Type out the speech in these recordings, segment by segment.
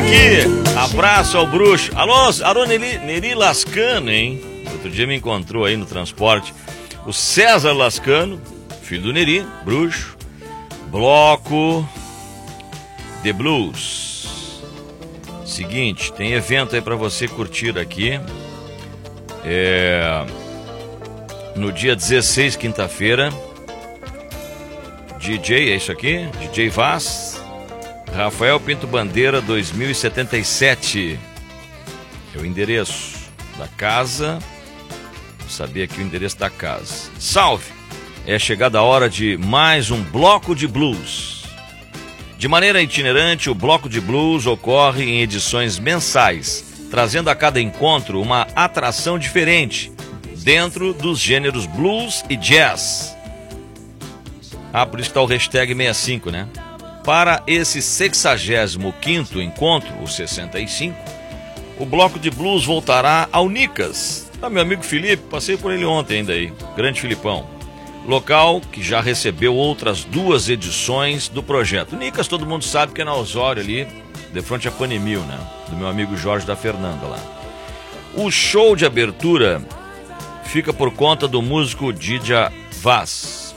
aqui, abraço ao bruxo. Alô, Neri Lascano, hein? Outro dia me encontrou aí no transporte o César Lascano, filho do Neri, bruxo. Bloco de Blues. Seguinte, tem evento aí pra você curtir aqui. No dia 16, quinta-feira. DJ, é isso aqui? DJ Vaz. Rafael Pinto Bandeira 2077. É o endereço da casa. Vou saber aqui o endereço da casa. Salve! É chegada a hora de mais um Bloco de Blues. De maneira itinerante, o Bloco de Blues ocorre em edições mensais, trazendo a cada encontro uma atração diferente dentro dos gêneros blues e jazz. Por isso está o hashtag 65, né? Para esse 65º encontro, o 65, o Bloco de Blues voltará ao Nicas. Meu amigo Felipe, passei por ele ontem ainda aí, grande Filipão. Local que já recebeu outras 2 edições do projeto. Nicas todo mundo sabe que é na Osório ali, de frente a Panemil, né? Do meu amigo Jorge da Fernanda lá. O show de abertura fica por conta do músico Dija Vaz,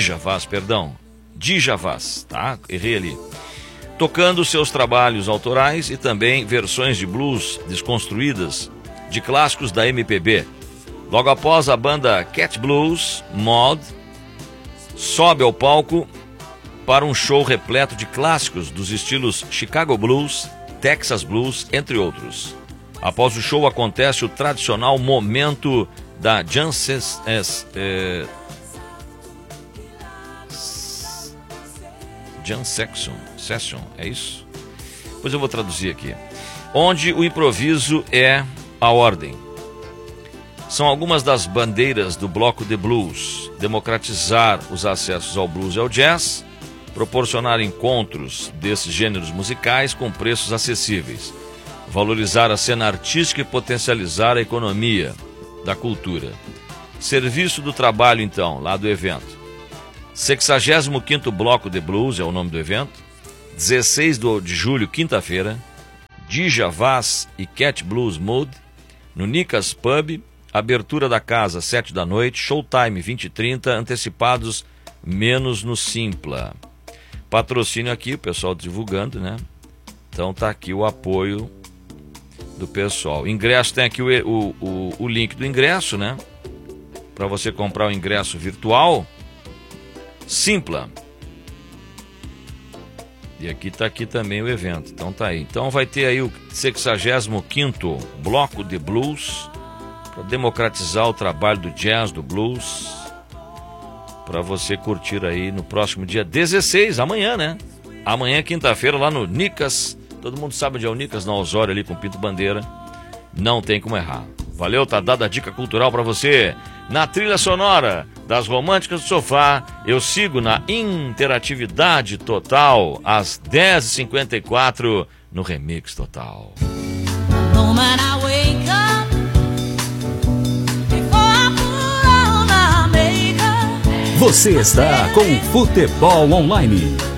tá? Errei ali. Tocando seus trabalhos autorais e também versões de blues desconstruídas de clássicos da MPB. Logo após, a banda Cat Blues Mod sobe ao palco para um show repleto de clássicos dos estilos Chicago Blues, Texas Blues, entre outros. Após o show acontece o tradicional momento da Jam Session, é isso? Pois eu vou traduzir aqui. Onde o improviso é a ordem. São algumas das bandeiras do Bloco de Blues: democratizar os acessos ao blues e ao jazz, proporcionar encontros desses gêneros musicais com preços acessíveis, valorizar a cena artística e potencializar a economia da cultura. Serviço do trabalho, então, lá do evento. 65º Bloco de Blues é o nome do evento. 16 de julho, quinta-feira. Dija Vaz e Cat Blues Mood, no Nicas Pub. Abertura da casa, 7 da noite. Showtime, 20h30. Antecipados, menos no Simpla. Patrocínio aqui, o pessoal divulgando, né? Então tá aqui o apoio do pessoal. Ingresso, tem aqui o link do ingresso, né? Para você comprar o ingresso virtual. Simpla. E aqui tá aqui também o evento. Então tá aí. Então vai ter aí o 65º Bloco de Blues, para democratizar o trabalho do jazz, do blues, para você curtir aí no próximo dia 16, amanhã, né? Amanhã, quinta-feira, lá no Nicas. Todo mundo sabe onde é o Nicas, na Osório, ali com Pinto Bandeira. Não tem como errar. Valeu, tá dada a dica cultural para você. Na trilha sonora das Românticas do Sofá, eu sigo na interatividade total, às 10h54, no Remix Total. Você está com o Futebol Online.